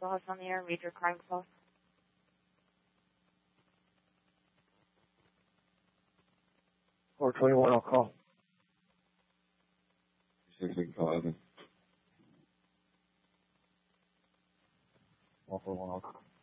Central House on the air. Read your crime call. Or 21, I'll call. 6, we can call Evan. 141, I'll call.